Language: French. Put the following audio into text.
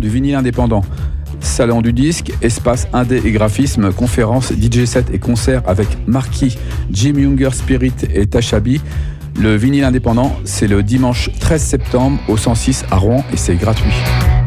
du vinyle indépendant. Salon du disque, espace indé et graphisme, conférences, DJ set et concerts avec Marquis, Jim Younger Spirit et Tashabi. Le vinyle indépendant, c'est le dimanche 13 septembre au 106 à Rouen et c'est gratuit.